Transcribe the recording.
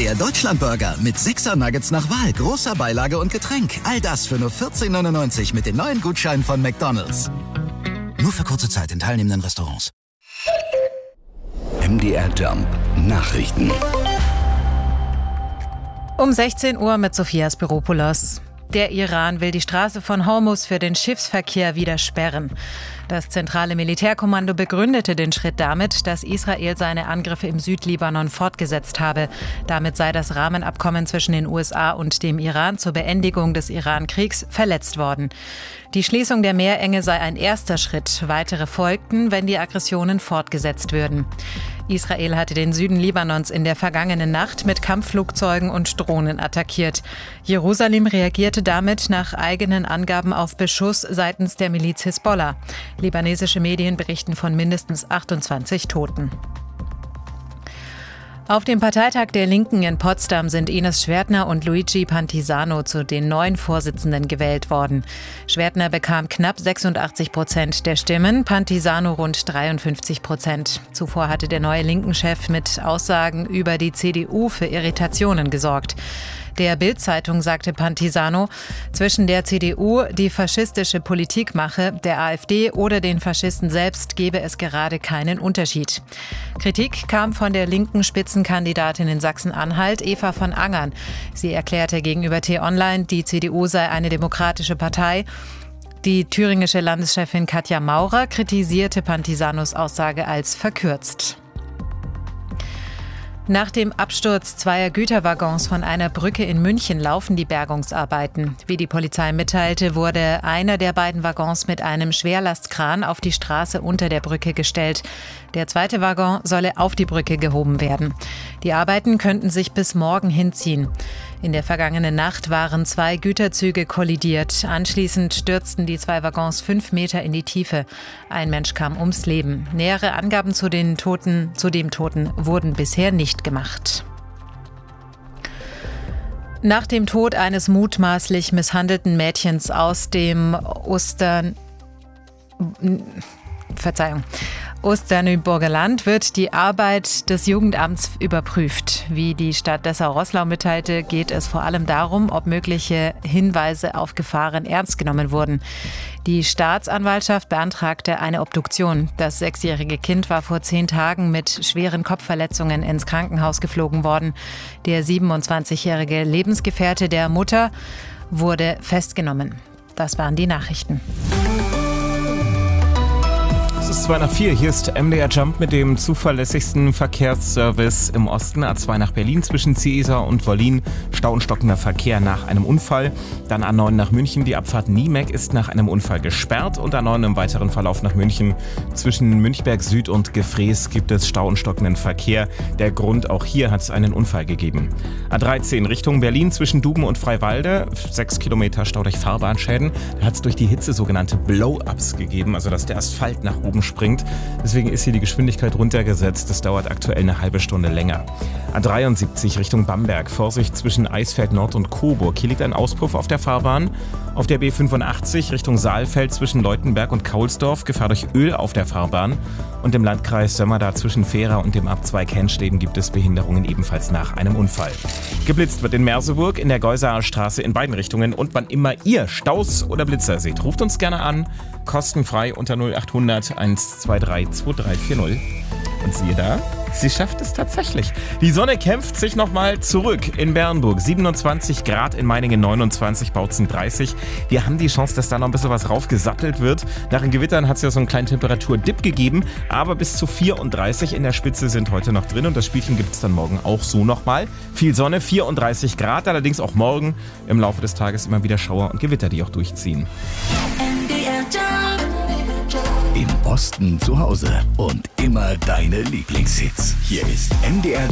Der Deutschlandburger mit 6er Nuggets nach Wahl, großer Beilage und Getränk. All das für nur 14,99 mit den neuen Gutscheinen von McDonald's. Nur für kurze Zeit in teilnehmenden Restaurants. MDR Jump Nachrichten. Um 16 Uhr mit Sophias Spiropoulos. Der Iran will die Straße von Hormuz für den Schiffsverkehr wieder sperren. Das zentrale Militärkommando begründete den Schritt damit, dass Israel seine Angriffe im Südlibanon fortgesetzt habe. Damit sei das Rahmenabkommen zwischen den USA und dem Iran zur Beendigung des Iran-Kriegs verletzt worden. Die Schließung der Meerenge sei ein erster Schritt. Weitere folgten, wenn die Aggressionen fortgesetzt würden. Israel hatte den Süden Libanons in der vergangenen Nacht mit Kampfflugzeugen und Drohnen attackiert. Jerusalem reagierte damit nach eigenen Angaben auf Beschuss seitens der Miliz Hisbollah. Libanesische Medien berichten von mindestens 28 Toten. Auf dem Parteitag der Linken in Potsdam sind Ines Schwertner und Luigi Pantisano zu den neuen Vorsitzenden gewählt worden. Schwertner bekam knapp 86% der Stimmen, Pantisano rund 53%. Zuvor hatte der neue Linken-Chef mit Aussagen über die CDU für Irritationen gesorgt. Der Bild-Zeitung sagte Pantisano, zwischen der CDU, die faschistische Politik mache, der AfD oder den Faschisten selbst gebe es gerade keinen Unterschied. Kritik kam von der linken Spitzenkandidatin in Sachsen-Anhalt, Eva von Angern. Sie erklärte gegenüber T-Online, die CDU sei eine demokratische Partei. Die thüringische Landeschefin Katja Maurer kritisierte Pantisanos Aussage als verkürzt. Nach dem Absturz zweier Güterwaggons von einer Brücke in München laufen die Bergungsarbeiten. Wie die Polizei mitteilte, wurde einer der beiden Waggons mit einem Schwerlastkran auf die Straße unter der Brücke gestellt. Der zweite Waggon solle auf die Brücke gehoben werden. Die Arbeiten könnten sich bis morgen hinziehen. In der vergangenen Nacht waren 2 Güterzüge kollidiert. Anschließend stürzten die 2 Waggons 5 Meter in die Tiefe. Ein Mensch kam ums Leben. Nähere Angaben zu dem Toten wurden bisher nicht gemacht. Nach dem Tod eines mutmaßlich misshandelten Mädchens aus dem Osternüburger Land wird die Arbeit des Jugendamts überprüft. Wie die Stadt Dessau-Roßlau mitteilte, geht es vor allem darum, ob mögliche Hinweise auf Gefahren ernst genommen wurden. Die Staatsanwaltschaft beantragte eine Obduktion. Das 6-jährige Kind war vor 10 Tagen mit schweren Kopfverletzungen ins Krankenhaus geflogen worden. Der 27-jährige Lebensgefährte der Mutter wurde festgenommen. Das waren die Nachrichten. Es ist 2:04, hier ist MDR Jump mit dem zuverlässigsten Verkehrsservice im Osten. A2 nach Berlin zwischen Ciesar und Wollin, Stau und stockender Verkehr nach einem Unfall. Dann A9 nach München, die Abfahrt Niemek ist nach einem Unfall gesperrt. Und A9 im weiteren Verlauf nach München zwischen Münchberg Süd und Gefrees gibt es Stau und stockenden Verkehr. Der Grund, auch hier hat es einen Unfall gegeben. A13 Richtung Berlin zwischen Duben und Freiwalde, 6 Kilometer Stau durch Fahrbahnschäden. Da hat es durch die Hitze sogenannte Blow-ups gegeben, also dass der Asphalt nach oben springt. Deswegen ist hier die Geschwindigkeit runtergesetzt. Das dauert aktuell eine halbe Stunde länger. A73 Richtung Bamberg. Vorsicht zwischen Eisfeld Nord und Coburg. Hier liegt ein Auspuff auf der Fahrbahn. Auf der B85 Richtung Saalfeld zwischen Leutenberg und Kaulsdorf. Gefahr durch Öl auf der Fahrbahn. Und im Landkreis Sömmerda zwischen Fehra und dem Abzweig Henstedt gibt es Behinderungen ebenfalls nach einem Unfall. Geblitzt wird in Merseburg, in der Geusaaer Straße in beiden Richtungen. Und wann immer ihr Staus oder Blitzer seht, ruft uns gerne an. Kostenfrei unter 0800 123 2340. Und siehe da, sie schafft es tatsächlich. Die Sonne kämpft sich nochmal zurück in Bernburg. 27 Grad, in Meiningen 29, Bautzen 30. Wir haben die Chance, dass da noch ein bisschen was raufgesattelt wird. Nach den Gewittern hat es ja so einen kleinen Temperaturdip gegeben. Aber bis zu 34 in der Spitze sind heute noch drin. Und das Spielchen gibt es dann morgen auch so nochmal. Viel Sonne, 34 Grad. Allerdings auch morgen im Laufe des Tages immer wieder Schauer und Gewitter, die auch durchziehen. Im Osten zu Hause und immer deine Lieblingshits. Hier ist MDR